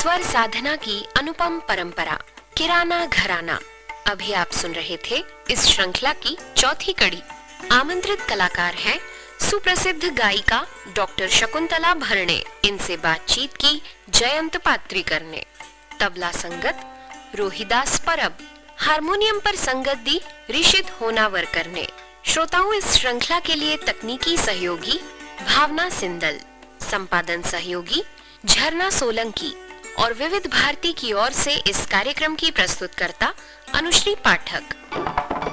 स्वर साधना की अनुपम परंपरा, किराना घराना। अभी आप सुन रहे थे इस श्रृंखला की चौथी कड़ी। आमंत्रित कलाकार हैं सुप्रसिद्ध गायिका डॉक्टर शकुंतला भरणे। इनसे बातचीत की जयंत पात्रीकर ने। तबला संगत रोहिदास परब, हारमोनियम पर संगत दी ऋषित होनावरकर ने। श्रोताओं, इस श्रृंखला के लिए तकनीकी सहयोगी भावना सिंदल, संपादन सहयोगी झरना सोलंकी और विविध भारती की ओर से इस कार्यक्रम की प्रस्तुतकर्ता अनुश्री पाठक।